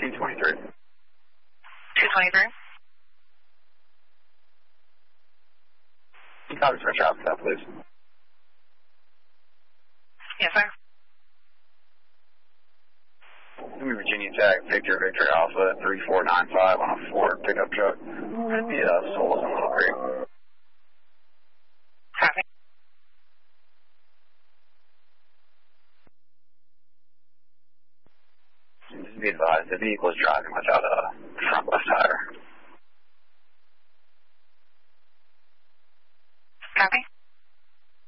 223. 223? Copies for traffic stop, please. Yes, sir. Virginia Tech, Victor Alpha 3495 on a Ford pickup truck. It'd be Solis and Little Creek. Copy. Just be advised, the vehicle is driving without a front left tire.